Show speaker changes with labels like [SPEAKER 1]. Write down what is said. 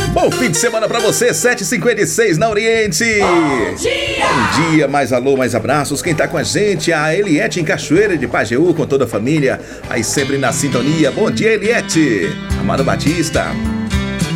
[SPEAKER 1] Bom fim de semana pra você, 7h56 na Oriente.
[SPEAKER 2] Bom dia!
[SPEAKER 1] Bom dia, mais alô, mais abraços. Quem tá com a gente, a Eliette em Cachoeira de Pajeú, com toda a família, aí sempre na sintonia. Bom dia, Eliette. Amado Batista.